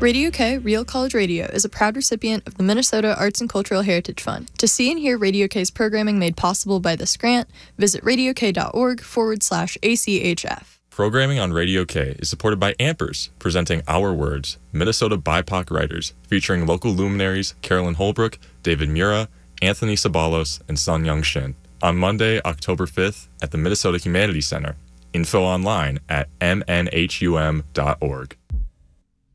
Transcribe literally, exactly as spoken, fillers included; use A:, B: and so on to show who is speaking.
A: Radio K, Real College Radio, is a proud recipient of the Minnesota Arts and Cultural Heritage Fund. To see and hear Radio K's programming made possible by this grant, visit radiok.org forward slash ACHF.
B: Programming on Radio K is supported by Ampers, presenting Our Words, Minnesota B I P O C writers, featuring local luminaries Carolyn Holbrook, David Mura, Anthony Sabalos, and Sun Young Shin, on Monday, October fifth at the Minnesota Humanities Center. Info online at m n h u m dot org.